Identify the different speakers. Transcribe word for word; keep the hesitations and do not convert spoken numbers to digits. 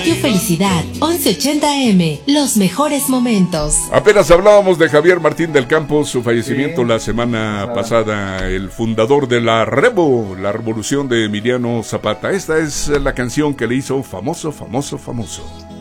Speaker 1: Radio Felicidad, once ochenta eme, los mejores momentos.
Speaker 2: Apenas hablábamos de Javier Martín del Campo, su fallecimiento sí. la semana pasada, el fundador de la Revo, la revolución de Emiliano Zapata. Esta es la canción que le hizo famoso, famoso, famoso.